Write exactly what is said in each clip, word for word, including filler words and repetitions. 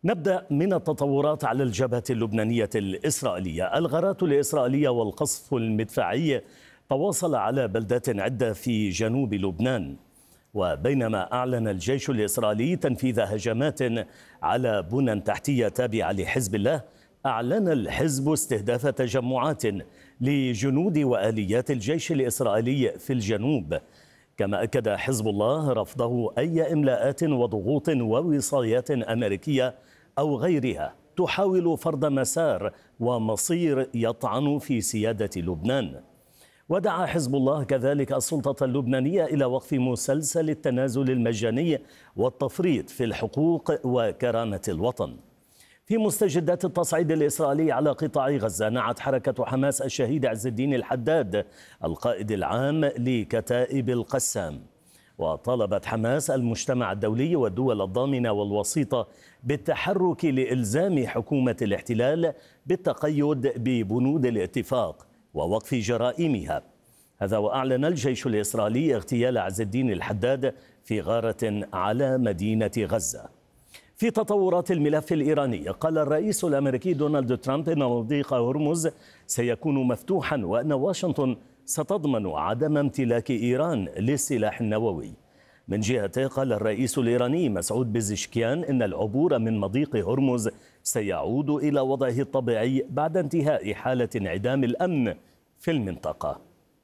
نبدأ من التطورات على الجبهة اللبنانية الإسرائيلية. الغارات الإسرائيلية والقصف المدفعي تواصل على بلدات عدة في جنوب لبنان، وبينما أعلن الجيش الإسرائيلي تنفيذ هجمات على بنى تحتية تابعة لحزب الله، أعلن الحزب استهداف تجمعات لجنود وآليات الجيش الإسرائيلي في الجنوب. كما أكد حزب الله رفضه أي إملاءات وضغوط ووصايات أمريكية أو غيرها تحاول فرض مسار ومصير يطعن في سيادة لبنان. ودعا حزب الله كذلك السلطة اللبنانية إلى وقف مسلسل التنازل المجاني والتفريط في الحقوق وكرامة الوطن. في مستجدات التصعيد الإسرائيلي على قطاع غزة، نعت حركة حماس الشهيد عز الدين الحداد القائد العام لكتائب القسام، وطالبت حماس المجتمع الدولي والدول الضامنة والوسيطة بالتحرك لإلزام حكومة الاحتلال بالتقيد ببنود الاتفاق ووقف جرائمها. هذا وأعلن الجيش الإسرائيلي اغتيال عز الدين الحداد في غارة على مدينة غزة. في تطورات الملف الإيراني، قال الرئيس الأمريكي دونالد ترامب إن مضيق هرمز سيكون مفتوحا وأن واشنطن ستضمن عدم امتلاك إيران للسلاح النووي. من جهته قال الرئيس الإيراني مسعود بزشكيان إن العبور من مضيق هرمز سيعود إلى وضعه الطبيعي بعد انتهاء حالة انعدام الأمن في المنطقة.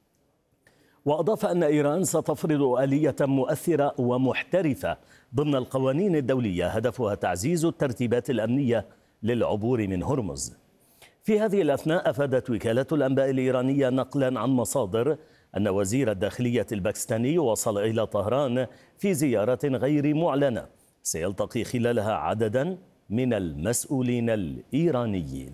وأضاف أن إيران ستفرض آلية مؤثرة ومحترفة ضمن القوانين الدولية هدفها تعزيز الترتيبات الأمنية للعبور من هرمز. في هذه الأثناء أفادت وكالة الأنباء الإيرانية نقلا عن مصادر أن وزير الداخلية الباكستاني وصل إلى طهران في زيارة غير معلنة سيلتقي خلالها عددا من المسؤولين الإيرانيين.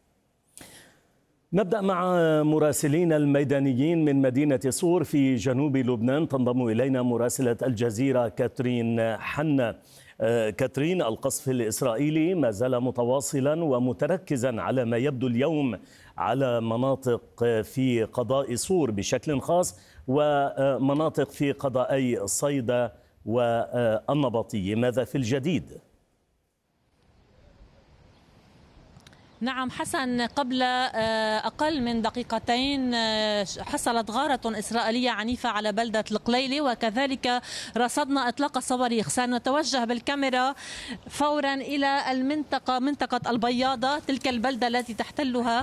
نبدأ مع مراسلين الميدانيين من مدينة صور في جنوب لبنان. تنضم إلينا مراسلة الجزيرة كاترين حنا. كاترين، القصف الإسرائيلي ما زال متواصلا ومتركزا على ما يبدو اليوم على مناطق في قضاء صور بشكل خاص ومناطق في قضاءي صيدا والنبطية، ماذا في الجديد؟ نعم حسن، قبل أقل من دقيقتين حصلت غارة إسرائيلية عنيفة على بلدة القليلي، وكذلك رصدنا إطلاق الصواريخ. سنتوجه بالكاميرا فورا إلى المنطقة منطقة البياضة، تلك البلدة التي تحتلها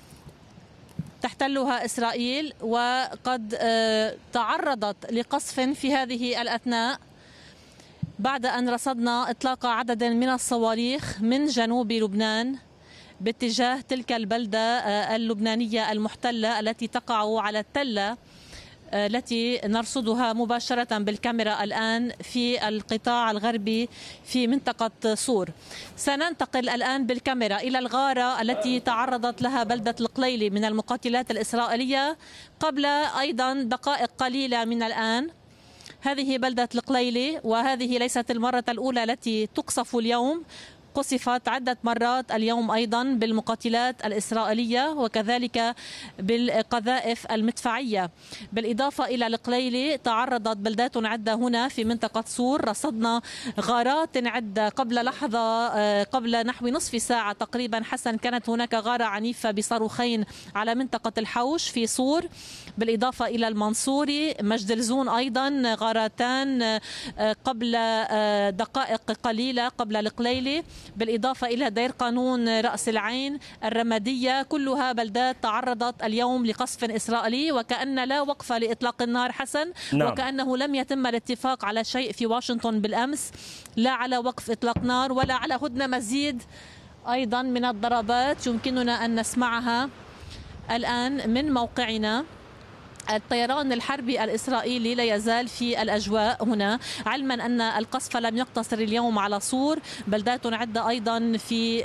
تحتلها إسرائيل، وقد تعرضت لقصف في هذه الأثناء بعد أن رصدنا إطلاق عدد من الصواريخ من جنوب لبنان باتجاه تلك البلدة اللبنانية المحتلة التي تقع على التلة التي نرصدها مباشرة بالكاميرا الآن في القطاع الغربي في منطقة صور. سننتقل الآن بالكاميرا إلى الغارة التي تعرضت لها بلدة القليلي من المقاتلات الإسرائيلية قبل أيضا دقائق قليلة من الآن. هذه بلدة القليلي، وهذه ليست المرة الأولى التي تقصف اليوم، قصفت عدة مرات اليوم أيضا بالمقاتلات الإسرائيلية وكذلك بالقذائف المدفعية. بالإضافة إلى القليلي تعرضت بلدات عدة هنا في منطقة صور، رصدنا غارات عدة قبل لحظة، قبل نحو نصف ساعة تقريبا حسن كانت هناك غارة عنيفة بصاروخين على منطقة الحوش في صور. بالإضافة إلى المنصوري مجد الزون أيضا غارتان قبل دقائق قليلة قبل القليلي. بالإضافة إلى دير قانون رأس العين الرمادية، كلها بلدات تعرضت اليوم لقصف إسرائيلي، وكأن لا وقف لإطلاق النار حسن. نعم. وكأنه لم يتم الاتفاق على شيء في واشنطن بالأمس، لا على وقف إطلاق نار ولا على هدنة. مزيد أيضا من الضربات يمكننا أن نسمعها الآن من موقعنا. الطيران الحربي الإسرائيلي لا يزال في الأجواء هنا، علما أن القصف لم يقتصر اليوم على صور، بلدات عدة أيضا في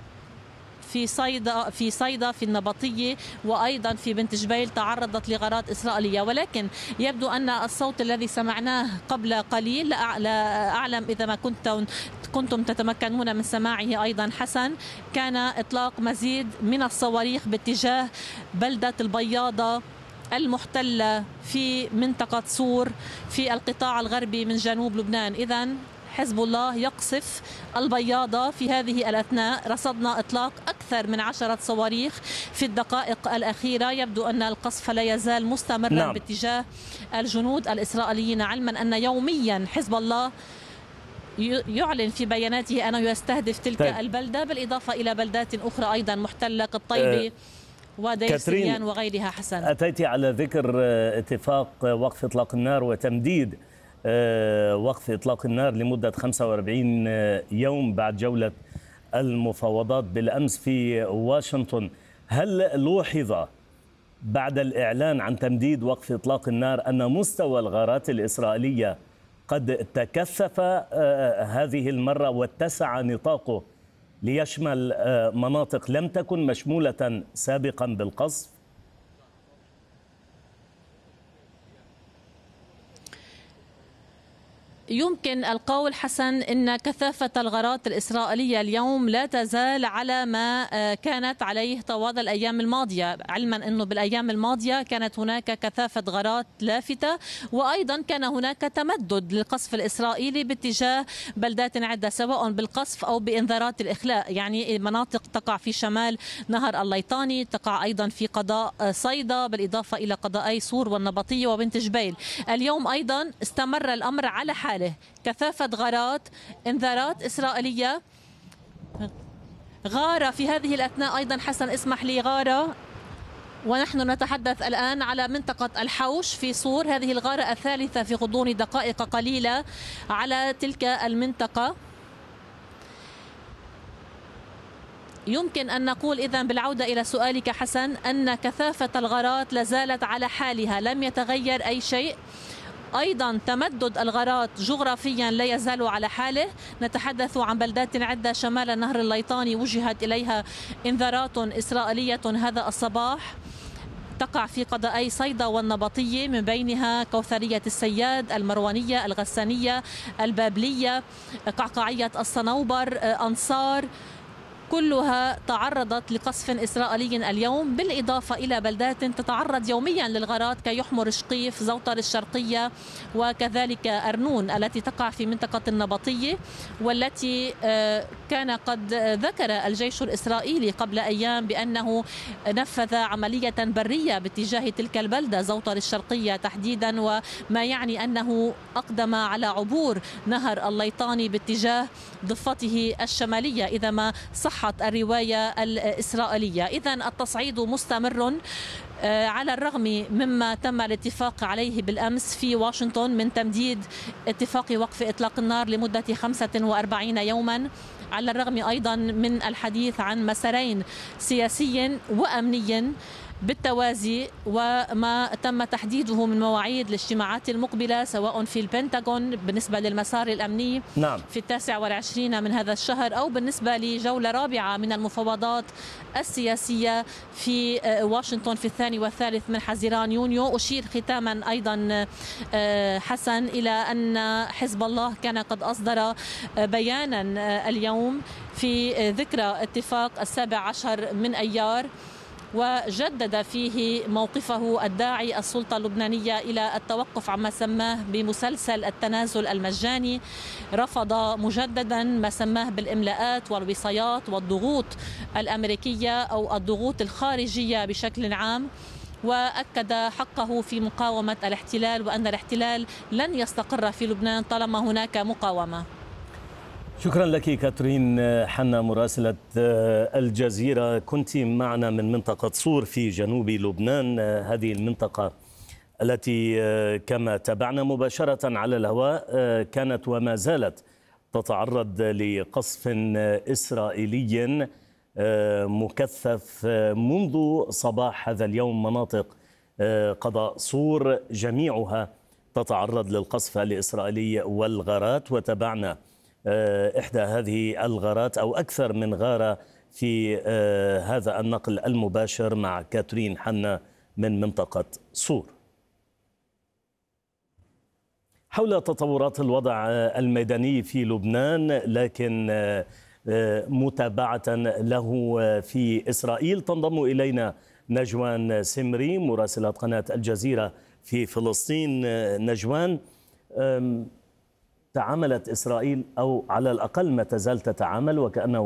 في صيدا في صيدا في النبطية وأيضا في بنت جبيل تعرضت لغارات إسرائيلية. ولكن يبدو أن الصوت الذي سمعناه قبل قليل، لا أعلم إذا ما كنتم كنتم تتمكنون من سماعه أيضا حسن، كان إطلاق مزيد من الصواريخ باتجاه بلدة البياضة المحتلة في منطقة صور في القطاع الغربي من جنوب لبنان. إذن حزب الله يقصف البياضة في هذه الأثناء. رصدنا إطلاق أكثر من عشرة صواريخ في الدقائق الأخيرة. يبدو أن القصف لا يزال مستمرا نعم. باتجاه الجنود الإسرائيليين، علما أن يوميا حزب الله يعلن في بياناته أنه يستهدف تلك طيب. البلدة، بالإضافة إلى بلدات أخرى أيضا محتلة كالطيبة أه ودير سريان وغيرها. حسن، أتيت على ذكر اتفاق وقف إطلاق النار وتمديد وقف إطلاق النار لمدة خمسة وأربعين يوم بعد جولة المفاوضات بالأمس في واشنطن. هل لوحظ بعد الإعلان عن تمديد وقف إطلاق النار أن مستوى الغارات الإسرائيلية قد تكثف هذه المرة واتسع نطاقه ليشمل مناطق لم تكن مشمولة سابقا بالقصف؟ يمكن القول حسن إن كثافة الغارات الإسرائيلية اليوم لا تزال على ما كانت عليه طوال الأيام الماضية، علما أنه بالأيام الماضية كانت هناك كثافة غارات لافتة، وأيضا كان هناك تمدد للقصف الإسرائيلي باتجاه بلدات عدة سواء بالقصف أو بإنذارات الإخلاء. يعني مناطق تقع في شمال نهر الليطاني، تقع أيضا في قضاء صيدا، بالإضافة إلى قضاءي صور والنبطية وبنت جبيل. اليوم أيضا استمر الأمر على حال كثافة غارات، انذارات إسرائيلية. غارة في هذه الأثناء أيضا حسن، اسمح لي، غارة ونحن نتحدث الآن على منطقة الحوش في صور، هذه الغارة الثالثة في غضون دقائق قليلة على تلك المنطقة. يمكن أن نقول إذن بالعودة إلى سؤالك حسن أن كثافة الغارات لازالت على حالها، لم يتغير أي شيء. أيضا تمدد الغارات جغرافيا لا يزال على حاله. نتحدث عن بلدات عدة شمال النهر الليطاني وجهت إليها إنذارات إسرائيلية هذا الصباح، تقع في قضاءي صيدا والنبطية، من بينها كوثرية السياد، المروانية، الغسانية، البابلية، قعقاعية الصنوبر، أنصار، كلها تعرضت لقصف إسرائيلي اليوم، بالإضافة إلى بلدات تتعرض يوميا للغارات كيحمر شقيف، زوطر الشرقية، وكذلك أرنون التي تقع في منطقة النبطية، والتي كان قد ذكر الجيش الإسرائيلي قبل أيام بأنه نفذ عملية برية باتجاه تلك البلدة زوطر الشرقية تحديدا، وما يعني أنه أقدم على عبور نهر الليطاني باتجاه ضفته الشمالية إذا ما صح الرواية الإسرائيلية. إذن التصعيد مستمر على الرغم مما تم الاتفاق عليه بالأمس في واشنطن من تمديد اتفاق وقف إطلاق النار لمدة خمسة وأربعين يوما، على الرغم أيضا من الحديث عن مسارين سياسي وأمني بالتوازي، وما تم تحديده من مواعيد الاجتماعات المقبلة سواء في البنتاغون بالنسبة للمسار الأمني نعم. في التاسع والعشرين من هذا الشهر، أو بالنسبة لجولة رابعة من المفاوضات السياسية في واشنطن في الثاني والثالث من حزيران يونيو. أشير ختاما أيضا حسن إلى أن حزب الله كان قد أصدر بيانا اليوم في ذكرى اتفاق السابع عشر من أيار، وجدد فيه موقفه الداعي السلطة اللبنانية إلى التوقف عما سماه بمسلسل التنازل المجاني. رفض مجددا ما سماه بالإملاءات والوصايات والضغوط الأمريكية أو الضغوط الخارجية بشكل عام، وأكد حقه في مقاومة الاحتلال وأن الاحتلال لن يستقر في لبنان طالما هناك مقاومة. شكرا لك كاترين حنا مراسلة الجزيرة، كنت معنا من منطقة صور في جنوب لبنان، هذه المنطقة التي كما تابعنا مباشرة على الهواء كانت وما زالت تتعرض لقصف إسرائيلي مكثف منذ صباح هذا اليوم. مناطق قضاء صور جميعها تتعرض للقصف الإسرائيلي والغارات، وتابعنا إحدى هذه الغارات أو أكثر من غارة في هذا النقل المباشر مع كاترين حنا من منطقة صور. حول تطورات الوضع الميداني في لبنان، لكن متابعة له في إسرائيل، تنضم إلينا نجوان سمري مراسلة قناة الجزيرة في فلسطين. نجوان، تعاملت إسرائيل، أو على الأقل ما تزال تتعامل وكأنه